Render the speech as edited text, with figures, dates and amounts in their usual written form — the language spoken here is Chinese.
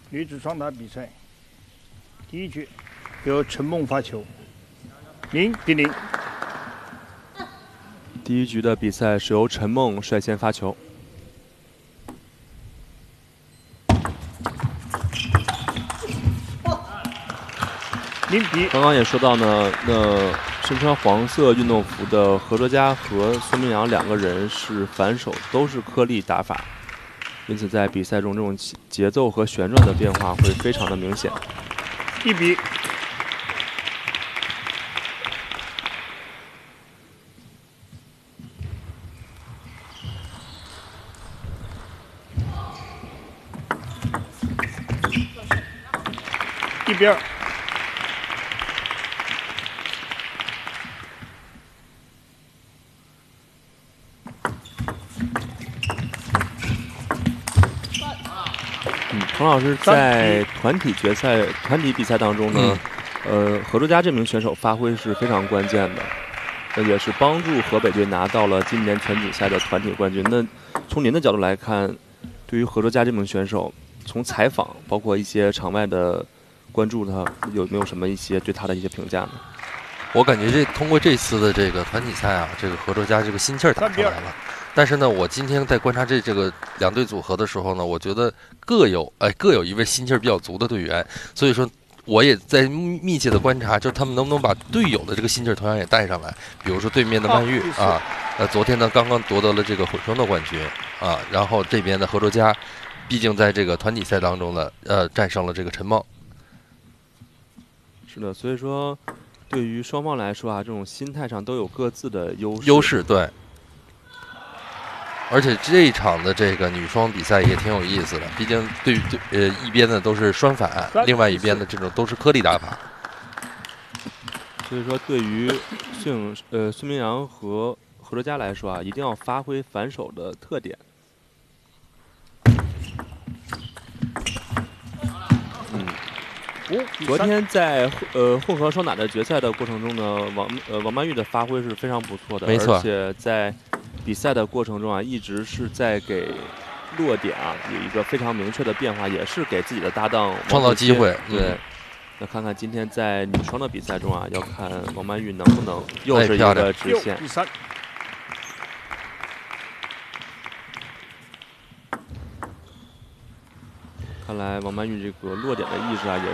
女子双打比赛，第一局由陈梦发球，0-0。 第一局的比赛是由陈梦率先发球。 0-1。 刚刚也说到呢，那身穿黄色运动服的何卓佳和孙明阳两个人是反手都是颗粒打法，因此在比赛中这种节奏和旋转的变化会非常的明显。 1比。1比2。 彭老师在团体比赛当中呢，何卓佳这名选手发挥是非常关键的，那也是帮助河北队拿到了今年全锦赛的团体冠军。那从您的角度来看，对于何卓佳这名选手，从采访包括一些场外的关注他，有没有什么一些对他的一些评价呢？ 我感觉通过这次的这个团体赛啊，这个何卓佳这个心气儿打出来了。但是呢，我今天在观察这个两队组合的时候呢，我觉得各有一位心气儿比较足的队员，所以说我也在密切的观察，就是他们能不能把队友的这个心气儿同样也带上来。比如说对面的曼玉啊，昨天呢刚刚夺得了这个混双的冠军啊，然后这边的何卓佳，毕竟在这个团体赛当中呢，战胜了这个陈梦。 是的，所以说对于双方来说啊，这种心态上都有各自的优势，对。而且这一场的这个女双比赛也挺有意思的，毕竟一边的都是双反，另外一边的这种都是颗粒打法。 所以说，对于孙明阳和何卓佳来说啊，一定要发挥反手的特点。昨天在混合双打的决赛的过程中呢，王曼玉的发挥是非常不错的， 没错， 而且在比赛的过程中啊，一直是在给落点啊有一个非常明确的变化，也是给自己的搭档创造机会。 对，那看看今天在女双的比赛中啊，要看王曼玉能不能又是一个直线。看来王曼玉这个落点的意识啊，也